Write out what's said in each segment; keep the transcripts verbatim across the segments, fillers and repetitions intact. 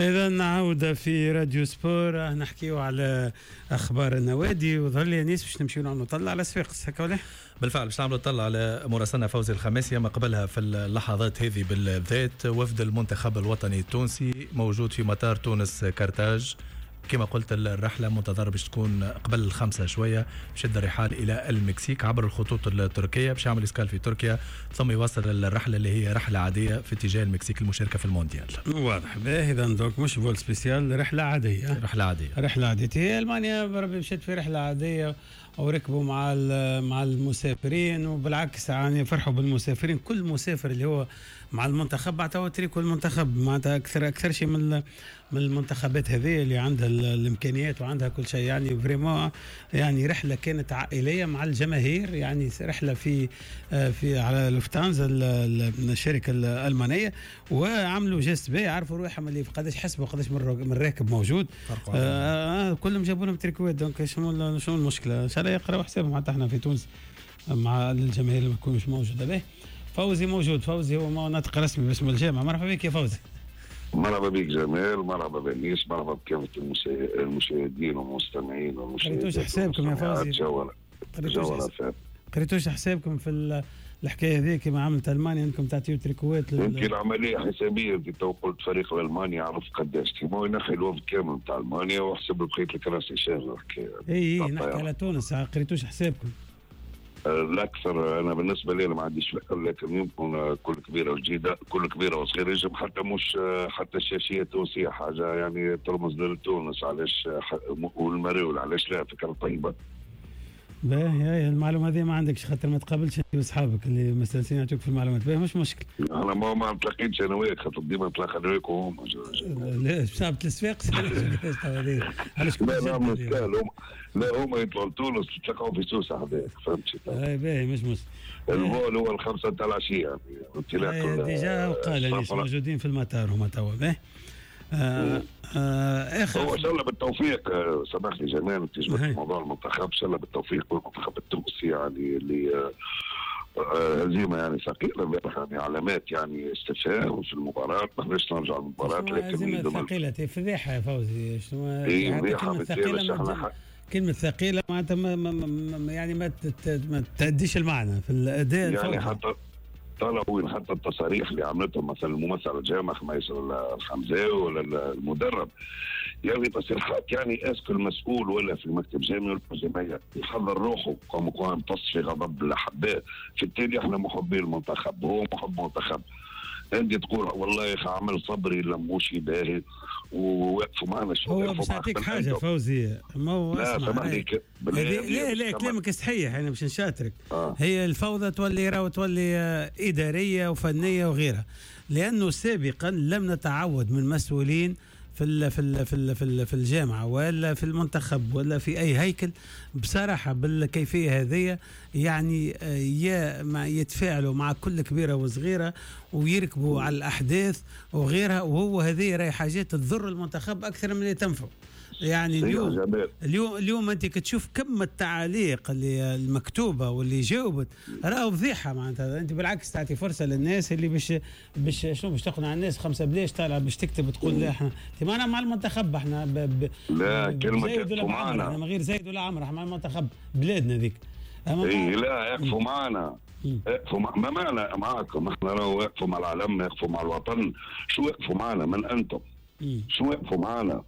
إذا نعود في راديو سبور نحكيو على أخبار النوادي، وظهر لي ناس باش نمشيو نعملوا طلع على صفاقس هكا ولا؟ بالفعل باش نعملوا طلع على مراسلنا فوزي الخماسي. ما قبلها في اللحظات هذه بالذات وفد المنتخب الوطني التونسي موجود في مطار تونس كارتاج. كما قلت الرحلة منتظرة باش تكون قبل الخمسة شوية، بشد الرحال إلى المكسيك عبر الخطوط التركية باش يعمل إسكال في تركيا، ثم يواصل الرحلة اللي هي رحلة عادية في اتجاه المكسيك المشاركة في المونديال. واضح. إذا دوك مش فول سبيسيال، رحلة عادية. رحلة عادية. رحلة عادية. هي ألمانيا بربي مشيت في رحلة عادية وركبوا مع مع المسافرين، وبالعكس يعني فرحوا بالمسافرين. كل مسافر اللي هو مع المنتخب بعد تريكو المنتخب معناتها اكثر اكثر شيء من من المنتخبات هذه اللي عندها الامكانيات وعندها كل شيء. يعني فريمون يعني رحله كانت عائليه مع الجماهير، يعني رحله في في على لوفتانزا الشركه الالمانيه، وعملوا جيست بي، عرفوا روحهم اللي قداش حسبوا قداش من راكب موجود. آه كلهم جابوا لهم تريكوات. دونك شنو شنو المشكله؟ ان شاء الله يقراوا حسابهم حتى احنا في تونس مع الجماهير اللي ما تكون مش موجوده. به فوزي موجود. فوزي هو ناطق رسمي باسم الجامعه. مرحبا بك يا فوزي. مرحبا بك جمال، مرحبا بالناس، مرحبا بكافة المشاهدين والمستمعين والمشاهدين. قريتوش حسابكم يا فوزي؟ قريتوش حسابكم في الحكايه هذه كما عملت المانيا انكم تعطيوا تريكوات؟ يمكن عمليه حسابيه. انت تو قلت فريق المانيا يعرف قداش كيما ينحي الوفد كامل نتاع المانيا وحسب بقيه الكراسي شاغله الحكايه. اي نحكي على تونس. قريتوش حسابكم؟ الاكثر انا بالنسبه لي ما عنديش فكره، لكن يمكن كل كبيره وجديده، كل كبيره وصغيره يجب حتى مش حتى الشاشيه التونسيه حاجه يعني ترمز لتونس. علاش والمريول علاش لا؟ فكره طيبه. باهي المعلومه هذه ما عندكش خاطر ما تقابلش انت واصحابك اللي مستانسين يعطوك في المعلومات. باهي مش مشكل. انا ما ما نتلاقيش انا وياك خاطر ديما نتلاقى انا وياك وهم. لا صعب الصفاقس. علاش لا لا هم لا هم يطلعوا لتونس تلقاو في سوسه هذاك فهمتي؟ اي باهي مش مشكل. الفول هو الخمسه تاع العشيه يعني ديجا وقال موجودين في المطار هما توا. باهي آه آه اخر هو ان شاء الله بالتوفيق. سامحني جمال تجبد موضوع المنتخب، ان شاء الله بالتوفيق والمنتخب التونسي يعني اللي هزيمه يعني ثقيله يعني علامات يعني استفهام في المباراه. ما نقدرش نرجع للمباراه لكن هزيمه ثقيله فضيحه يا فوزي. شنو يعني كلمه ثقيله؟ كلمه ثقيله معناتها ما, ما, ما يعني ما, ما تأديش المعنى في الاداء يعني الفوزي. حتى طلعوا حتى التصاريح اللي عملتهم مثلا الممثل الجامع خميس الخمزاوي ولا المدرب، يعني تصريحات يعني اسك المسؤول ولا في المكتب جامعي والجمعيه يحضر روحه قام قام يمتص في غضب الاحباء. في التالي احنا محبين المنتخب وهو محب المنتخب. عندي تقول والله يا اخي عمل صبري لموشي باهي ووقفوا معنا شو. هو باش نعطيك حاجه فوزي، ما هو لا سامحني لا لا كلامك صحيح. انا باش نشاطرك. آه. هي الفوضى تولي راهو تولي اداريه وفنيه وغيرها، لانه سابقا لم نتعود من مسؤولين في ال في ال في ال في, ال في الجامعه ولا في المنتخب ولا في اي هيكل بصراحه بالكيفيه هذه، يعني يا ما يتفاعلوا مع كل كبيره وصغيره ويركبوا على الاحداث وغيرها، وهو هذه راهي حاجات تضر المنتخب اكثر من اللي تنفع. يعني اليوم اليوم اليوم انت كتشوف كم التعاليق اللي المكتوبه واللي جاوبت راهو فضيحه معناتها. انت بالعكس تعطي فرصه للناس اللي باش باش شنو باش تقنع الناس. خمسه بلاش طالعه باش تكتب تقول لا احنا معنا مع المنتخب احنا ب ب لا كلمه يقفوا معنا احنا من غير زايد ولا عمر احنا مع المنتخب بلادنا ذيك. اي لا يقفوا معنا يقفوا ما معنا معاكم احنا راهو يقفوا مع العالم يقفوا مع الوطن. شو يقفوا معنا من انتم؟ شو يقفوا معنا؟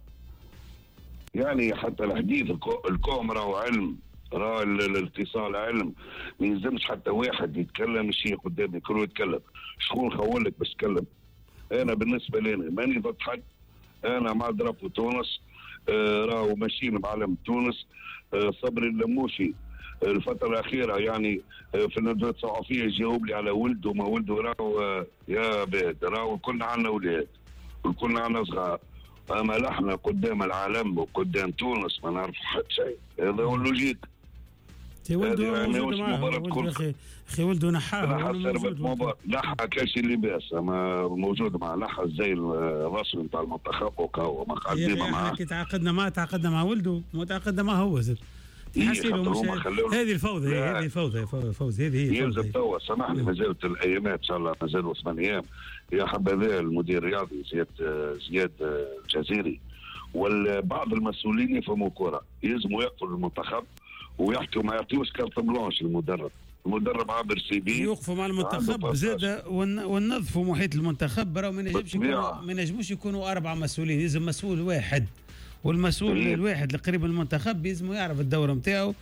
يعني حتى الحديث الكوم راهو علم، راه الاتصال علم. ما يلزمش حتى واحد يتكلم الشيء قدامي كله يتكلم. شكون خولك باش تتكلم؟ انا بالنسبه لي ماني ضد حد. انا مع درابو تونس. آه راهو ماشيين بعلم تونس. آه صبري اللموشي آه الفتره الاخيره يعني آه في الندوات الصحفيه يجاوب لي على ولده وما ولده. راهو آه يا باد راهو كلنا عندنا اولاد وكلنا عندنا صغار، اما نحن قدام العالم وقدام تونس ما نعرف حتى شيء. هذا هو اللوجيك. تي ولده موجود معاه اخي اخي ولده نحاه نحى كاش اللباس اما موجود مع نحى زي الرسمي نتاع المنتخب وكهو مقدمه معاه. كي تعاقدنا معاه تعاقدنا مع ولده مو تعاقدنا معاه هو زاد تحسينه مش هذه الفوضى، هذه الفوضى فوزي، هذه هي يلزم توا سامحني ما زالت الايامات ان شاء الله ما زالوا ثمان ايام يا حبذا المدير الرياضي زياد زياد الجزيري وبعض المسؤولين يفهموا كره يلزموا يقفوا للمنتخب ويحكوا ما يعطيوش كارت بلانش للمدرب. المدرب عابر سي بي يوقفوا مع المنتخب زاد وننظفوا محيط المنتخب. برا ما نجمش يكونوا ما نجموش يكونوا اربعه مسؤولين، لازم مسؤول واحد، والمسؤول إيه؟ الواحد القريب من المنتخب لازم يعرف الدور نتاعو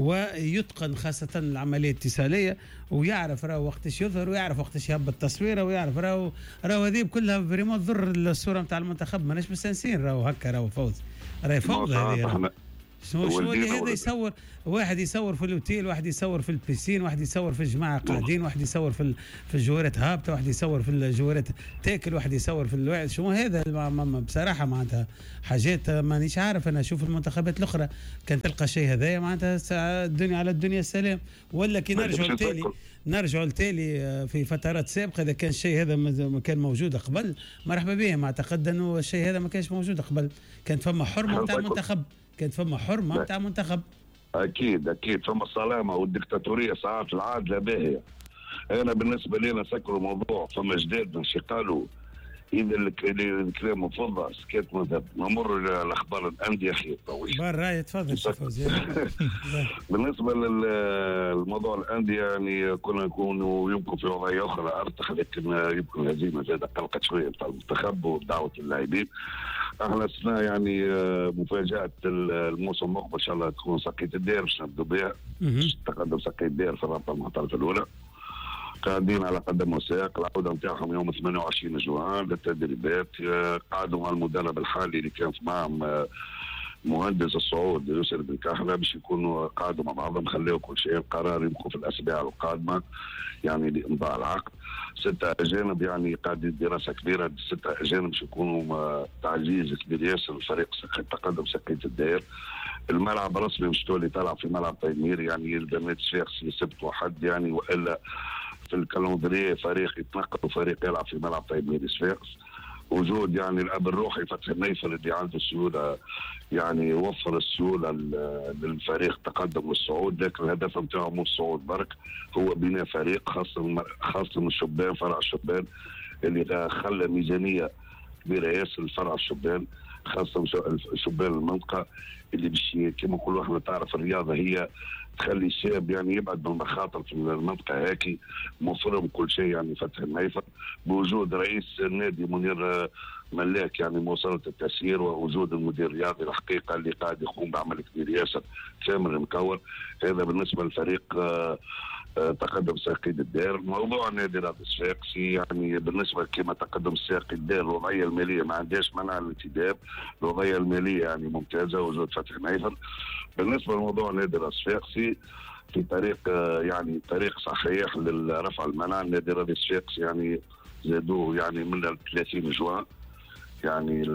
ويتقن خاصة العملية الاتصالية ويعرف راهو وقتاش يظهر ويعرف وقتاش يهبط تصويره ويعرف راهو راهو هذه كلها فريمون تضر الصورة نتاع المنتخب. ماناش مستانسين راهو هكا راهو فوز راهي فوضى هذه. شنو شنو اللي هذا يصور واحد يصور في الاوتيل، واحد يصور في البيسين، واحد يصور في الجماعه قاعدين، واحد يصور في في الجوارات هابطه، واحد يصور في الجوارات تاكل، واحد يصور في الواحد. شنو هذا بصراحه معناتها حاجات مانيش عارف. انا اشوف المنتخبات الاخرى كان تلقى شيء هذايا معناتها الدنيا على الدنيا السلام. ولا كي نرجعوا لتالي نرجعوا لتالي في فترات سابقه اذا كان الشيء هذا ما كان موجود قبل مرحبا به. ما اعتقد انه الشيء هذا ما كانش موجود قبل، كانت فما حرمه نتاع المنتخب، كانت فما حرمه نتاع منتخب. اكيد اكيد فما الصلامه والدكتاتوريه ساعات العادله باهيه. انا بالنسبه لي انا سكروا الموضوع فما جداد ماشي قالوا اذا الكلام مفضل سكيت مذهب نمر الاخبار الانديه خير طويل برا. تفضل فوزي. بالنسبه للموضوع الانديه يعني كنا نكونوا يمكن في وضعيه اخرى ارتخ، لكن يمكن الهزيمه زاد قلقت شويه بتاع المنتخب ودعوه اللاعبين. احنا سنا يعني مفاجاه الموسم المقبل ان شاء الله تكون سقية الدير باش نبدو بها. تقدم سقية الدير في الرابطه المحترفه الاولى قاعدين على قدم وساق. العوده نتاعهم يوم ثمانية وعشرين جوان للتدريبات. قعدوا مع المدرب الحالي اللي كان معهم مهندس الصعود يوسف بن كحله باش يكونوا قعدوا مع بعضهم خليوا كل شيء. القرار يمكن في الاسابيع القادمه يعني لامضاء العقد. ستة اجانب يعني قاعدين دراسه كبيره. ستة اجانب باش يكونوا تعزيز كبير ياسر الفريق تقدم سقية الدائر. الملعب رسمي مش تولي تلعب في ملعب تيمير يعني البنات صفاقسي سبت وحد يعني، والا في الكالندريه فريق يتنقل وفريق يلعب في ملعب تيمير صفاقس. وجود يعني الاب الروحي فتحي النيفل اللي عنده سيوله يعني يوفر السيوله للفريق تقدم والصعود، لكن الهدف نتاعو مو الصعود برك، هو بناء فريق خاصه خاصه من الشبان فرع الشبان اللي خلى ميزانيه كبيره ياسر لفرع الشبان خاصه شبان المنطقه اللي باش كما نقولوا احنا تعرف الرياضه هي تخلي الشاب يعني يبعد من المخاطر في المنطقه هاكي. موفرهم كل شيء يعني فتح النيفل بوجود رئيس النادي منير ملاك يعني موصله التسيير، ووجود المدير الرياضي الحقيقه اللي قاعد يقوم بعمل كبير ياسر ثامر المكور. هذا بالنسبه للفريق آه آه تقدم ساقي الدار. موضوع نادي رادس صفاقسي يعني بالنسبه كما تقدم ساقي الدار الوضعيه الماليه ما عندهاش منع الانتداب، الوضعيه الماليه يعني ممتازه وجود فتح نيفل. بالنسبه لموضوع نادي رادس صفاقسي في طريق آه يعني طريق صحيح لرفع المنع. نادي رادس صفاقسي يعني زادوه يعني من ثلاثين جوان يعني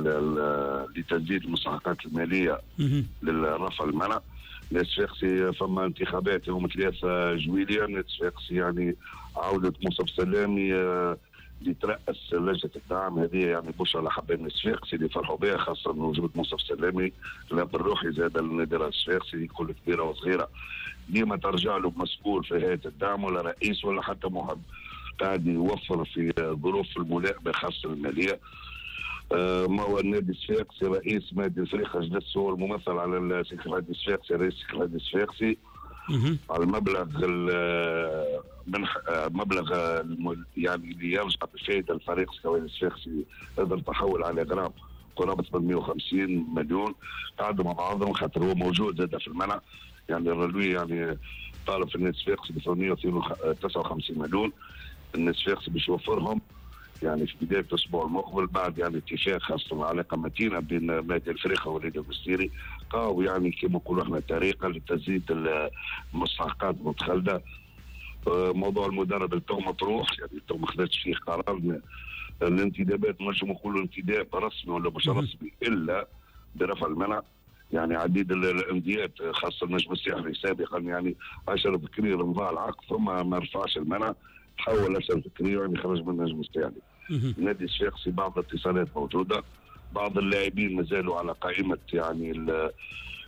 لتسديد المستحقات الماليه للرفع المنع. نادي صفاقسي فما انتخابات يوم ثلاثة جويلية. نادي صفاقسي يعني عودة مصطفى سلامي اللي ترأس لجنة الدعم هذه يعني بشرى لحبايب نادي صفاقسي اللي فرحوا بها، خاصة من وجود مصطفى سلامي الاب الروحي زاد النادي رادس صفاقسي كل كبيرة وصغيرة ديما ترجع له مسؤول في هيئة الدعم ولا رئيس ولا حتى محب قاعد يوفر في ظروف الملائمة خاصة المالية. آه ما هو النادي الصفاقسي رئيس نادي الفريق جلس هو الممثل على النادي الصفاقسي رئيس النادي الصفاقسي على المبلغ من مبلغ يعني اللي يرجع بفائده الفريق النادي الصفاقسي قدر تحول على غرام قرابه ثمانمئة وخمسين مليون. قعدوا مع بعضهم خاطر هو موجود زاد في المنع يعني الرلوي يعني طالب في النادي الصفاقسي ب ثمانمئة وتسعة وخمسين مليون. النادي الصفاقسي باش يوفرهم يعني في بدايه الاسبوع المقبل بعد يعني اتفاق خاصه علاقه متينه بين نادي الفريق والنادي المستيري قاو يعني كما نقولوا احنا طريقه لتزييد المستحقات المتخلده. موضوع المدرب التو مطروح يعني التو ما خدتش فيه قرار. الانتدابات مش نقولوا انتداب رسمي ولا مش رسمي الا برفع المنع يعني عديد الانديات خاصه النجم الساحلي سابقا يعني اشرف بكري رمضان العقد ثم ما رفعش المنع تحول اشرف بكري يعني خرج من النجم الساحلي. النادي الصفاقسي بعض الاتصالات موجوده، بعض اللاعبين ما زالوا على قائمه يعني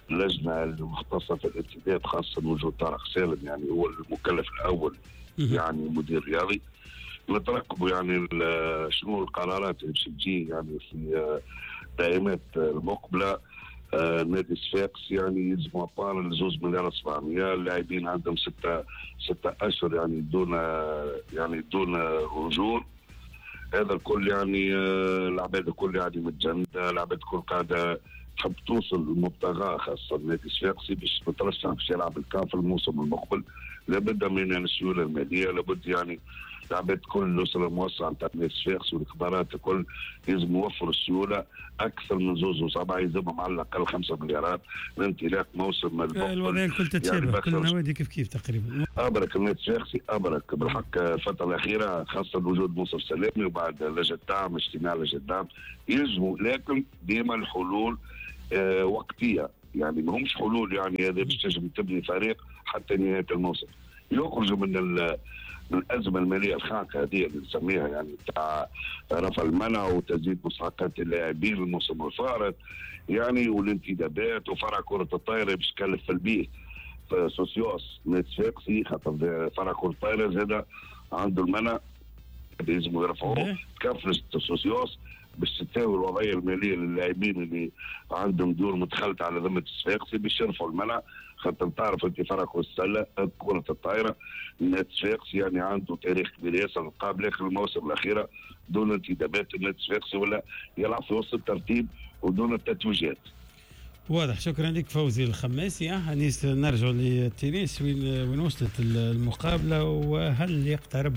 اللجنه المختصه في الارتداد، خاصه وجود طارق سالم يعني هو المكلف الاول يعني مدير رياضي. نترقبوا يعني شنو القرارات اللي باش تجي يعني في الدائمات المقبله. آه نادي صفاقس يعني يلزموا ابار زوز مليار سبعمية، اللاعبين عندهم ستة ستة اشهر يعني دون يعني دون رجول. هذا الكل يعني آه العباد الكل يعني متجنده، العباد الكل قاعده تحب توصل للمبتغى، خاصه نادي صفاقسي باش مترشح باش يلعب الكاف الموسم المقبل. لابد من يعني السيوله الماليه، لابد يعني العباد كل الاسره الموسعه نتاع نادي صفاقس والكبارات الكل لازم يوفروا السيوله اكثر من زوز وسبعه، يلزمهم على الاقل خمسة مليارات لانطلاق موسم المقبل. الوضعيه الكل تتشابه يعني كل النوادي كيف كيف تقريبا. ابرك النادي الصفاقسي ابرك بالحق الفتره الاخيره، خاصه وجود منصف سلامي وبعد لجنه دعم اجتماع لجنه دعم يلزموا، لكن ديما الحلول آه وقتيه يعني ما همش حلول يعني هذا باش تنجم تبني فريق حتى نهايه الموسم. يخرجوا من من الازمه الماليه الخانقه هذه اللي نسميها يعني تاع رفع المنع وتزيد مستحقات اللاعبين الموسم الفارط يعني والانتدابات وفرع كره الطايره باش كلف البيه سوسيوس نادي صفاقسي، خاطر فرع كره الطايره زاد عنده المنع لازم يرفعوه. تكفلت سوسيوس باش تساوي الوضعيه الماليه للاعبين اللي عندهم دور متخلطه على ذمه الصفاقسي باش يرفعوا المنع، خاطر تعرف انت فرع كره السله كره الطايره النادي الصفاقسي يعني عنده تاريخ كبير ياسر قبل اخر الموسم الاخيره دون انتدابات. النادي الصفاقسي ولا يلعب في وسط الترتيب ودون التتويجات. واضح. شكرا لك فوزي الخماسي. انيس نرجع للتنس، وين وين وصلت المقابله وهل يقترب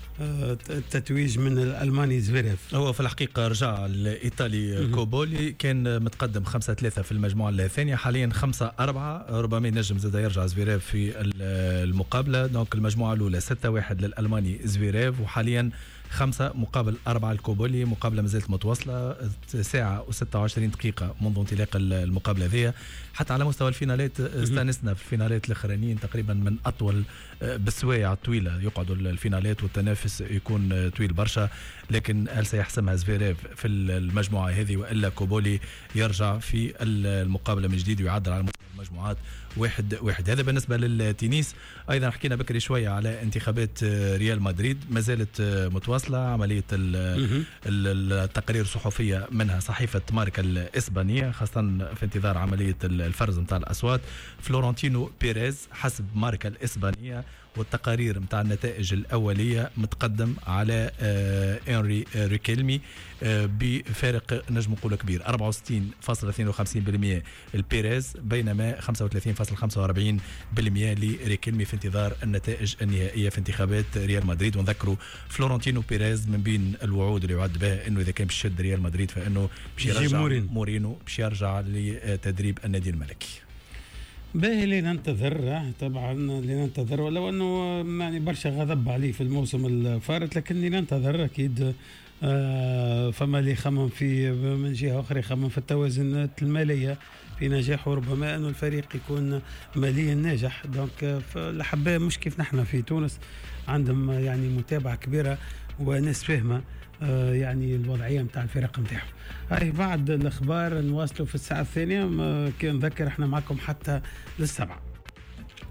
التتويج من الالماني زفيريف؟ هو في الحقيقه رجع الايطالي كوبولي، كان متقدم خمسة ثلاثة في المجموعه الثانيه، حاليا خمسة أربعة، ربما ينجم زاد يرجع زفيريف في المقابله. دونك المجموعه الاولى ستة واحد للالماني زفيريف، وحاليا خمسة مقابل أربعة الكوبولي. مقابلة ما زالت متواصلة، ساعة وستة وعشرين دقيقة منذ انطلاق المقابلة ذي. حتى على مستوى الفينالات استانسنا في الفينالات الأخرانيين تقريبا من أطول بالسوايع الطويلة يقعدوا الفينالات والتنافس يكون طويل برشا. لكن هل سيحسمها زفيريف في المجموعة هذه وإلا كوبولي يرجع في المقابلة من جديد ويعدل على مستوى المجموعات واحد واحد؟ هذا بالنسبة للتنس. أيضا حكينا بكري شوية على انتخابات ريال مدريد، ما زالت متواصلة عملية التقارير الصحفية منها صحيفة ماركا الإسبانية، خاصة في انتظار عملية الفرز متاع الأصوات. فلورنتينو بيريز حسب ماركا الإسبانية والتقارير متاع النتائج الأولية متقدم على إنري ريكيلمي بفارق نجم نقول كبير أربعة وستين فاصلة اثنين وخمسين بالمئة البيريز، بينما خمسة وثلاثين فاصلة خمسة وأربعين بالمئة لريكيلمي في انتظار النتائج النهائية في انتخابات ريال مدريد. ونذكروا فلورنتينو بيريز من بين الوعود اللي يعد بها انه اذا كان باش يشد ريال مدريد فانه باش يرجع مورينو, مورينو باش يرجع لتدريب النادي الملكي. باهي اللي ننتظر طبعا اللي ننتظر، ولو انه يعني برشا غضب عليه في الموسم الفارط، لكن اللي ننتظر اكيد آه فما اللي يخمم في من جهه اخرى يخمم في التوازنات الماليه في نجاح، وربما انه الفريق يكون ماليا ناجح. دونك الأحباء مش كيف نحن في تونس عندهم يعني متابعه كبيره وناس فاهمه آه يعني الوضعيه نتاع الفرق نتاعهم. هاي بعد الاخبار نواصلوا في الساعه الثانيه، كان نذكر احنا معكم حتى للسبعه.